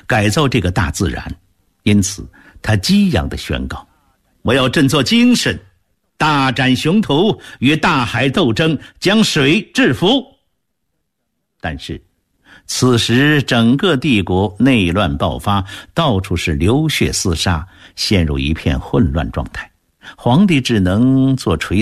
改造这个大自然。因此他激扬地宣告，我要振作精神，大展雄图，与大海斗争，将水制服。但是此时整个帝国内乱爆发，到处是流血厮杀，陷入一片混乱状态。皇帝只能做垂